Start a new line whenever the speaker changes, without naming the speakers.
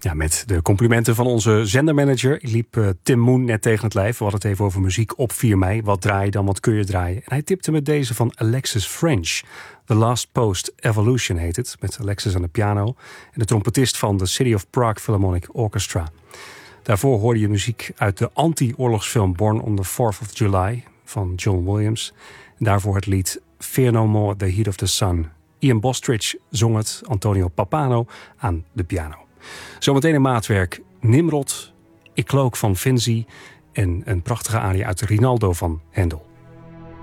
Ja, met de complimenten van onze zendermanager liep Tim Moon net tegen het lijf. We hadden het even over muziek op 4 mei. Wat draai je dan, wat kun je draaien? En hij tipte met deze van Alexis French. The Last Post Evolution heet het, met Alexis aan de piano. En de trompetist van de City of Prague Philharmonic Orchestra. Daarvoor hoorde je muziek uit de anti-oorlogsfilm Born on the 4th of July van John Williams. En daarvoor het lied Fear No More, The Heat of the Sun. Ian Bostridge zong het, Antonio Pappano aan de piano. Zometeen een maatwerk Nimrod, Ik Klook van Finzi en een prachtige arie uit Rinaldo van Hendel.